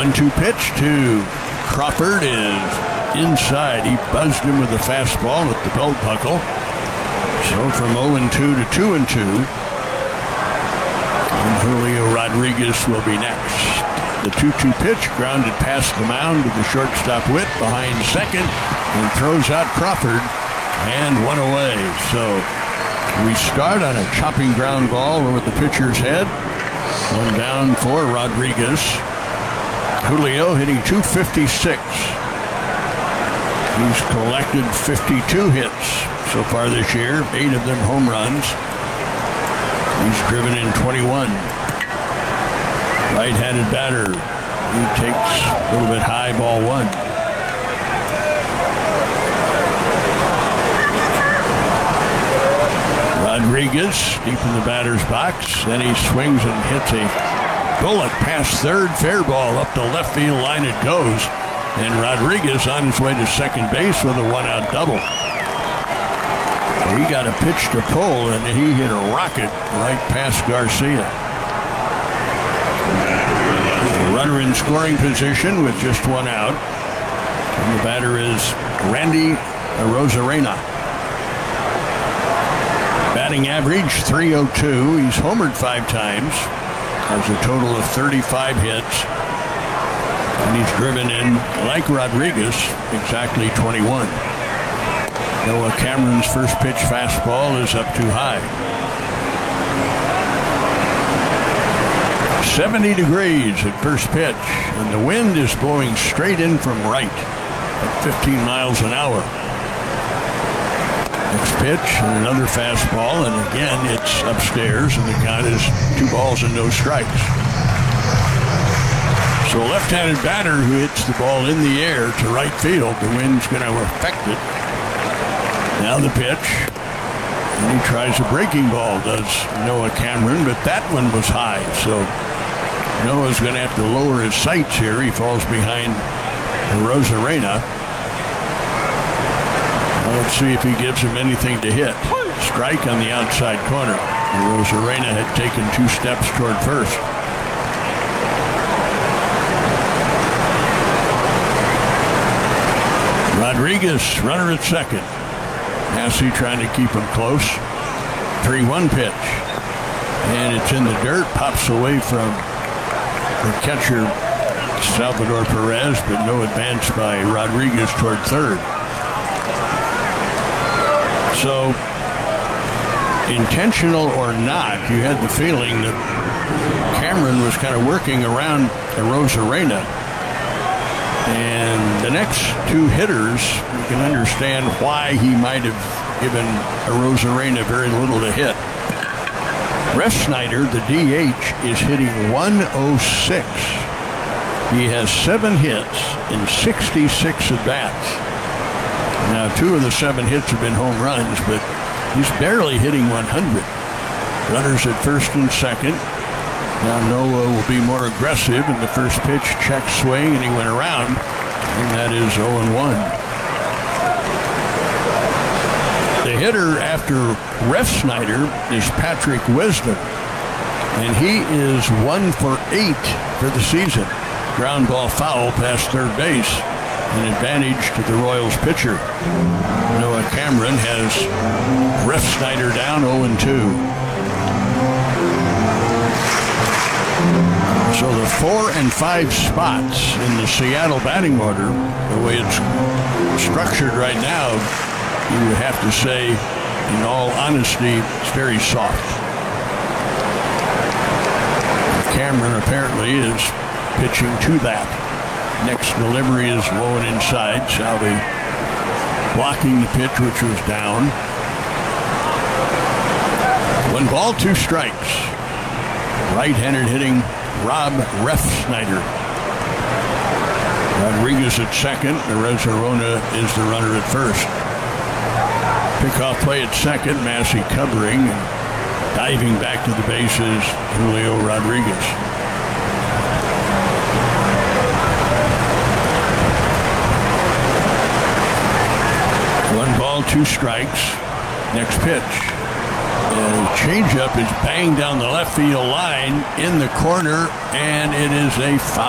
1-2 pitch to Crawford is inside. He buzzed him with a fastball at the belt buckle. So from 0-2 to 2-2. And Julio Rodriguez will be next. The 2-2 pitch grounded past the mound to the shortstop Witt behind second and throws out Crawford and one away. So we start on a chopping ground ball over the pitcher's head. One down for Rodriguez. Julio hitting .256. He's collected 52 hits so far this year, 8 of them home runs. He's driven in 21. Right-handed batter. He takes a little bit high, ball one. Rodriguez deep in the batter's box. Then he swings and hits a bullet past third. Fair ball up the left field line it goes. And Rodriguez on his way to second base with a one-out double. He got a pitch to pull, and he hit a rocket right past Garcia. The runner in scoring position with just one out. And the batter is Randy Arozarena. Batting average, .302. He's homered 5 times. Has a total of 35 hits. And he's driven in, like Rodriguez, exactly 21. Noah Cameron's first pitch fastball is up too high. 70 degrees at first pitch, and the wind is blowing straight in from right at 15 miles an hour. Next pitch, and another fastball, and again it's upstairs, and the count is 2 balls and no strikes. So a left-handed batter who hits the ball in the air to right field, the wind's going to affect it. Now the pitch, and he tries a breaking ball, does Noah Cameron, but that one was high, so Noah's going to have to lower his sights here. He falls behind Arozarena. Well, let's see if he gives him anything to hit. Strike on the outside corner. Arozarena had taken 2 steps toward first. Rodriguez, runner at second. Massey trying to keep him close. 3-1 pitch. And it's in the dirt. Pops away from the catcher, Salvador Perez, but no advance by Rodriguez toward third. So, intentional or not, you had the feeling that Cameron was kind of working around Arozarena. And the next 2 hitters, you can understand why he might have given Arozarena very little to hit. Refsnyder, the DH, is hitting .106. He has 7 hits in 66 at-bats. Now, 2 of the 7 hits have been home runs, but he's barely hitting 100. Runners at first and second. Now Noah will be more aggressive in the first pitch, check swing, and he went around, and that is 0-1. The hitter after Refsnyder is Patrick Wisdom, and he is 1 for 8 for the season. Ground ball foul past third base, an advantage to the Royals pitcher. Noah Cameron has Refsnyder down 0-2. So the 4 and 5 spots in the Seattle batting order, the way it's structured right now, you would have to say, in all honesty, it's very soft. Cameron apparently is pitching to that. Next delivery is low and inside. Salvi blocking the pitch, which was down. 1 ball, 2 strikes. Right-handed hitting Rob Refsnyder. Rodriguez at second. Arozarena is the runner at first. Pickoff play at second. Massey covering and diving back to the bases. Julio Rodriguez. One ball, 2 strikes. Next pitch. And a changeup is banged down the left field line in the corner, and it is a foul.